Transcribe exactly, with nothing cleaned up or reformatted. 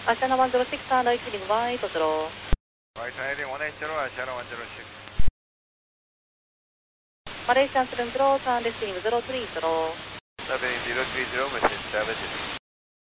Asiana one zero six, runway keeping right, zero. Right heading one eight zero, Asiana one zero six. Malaysian seven zero, turn descending zero three zero. Seven zero three zero, message seven zero.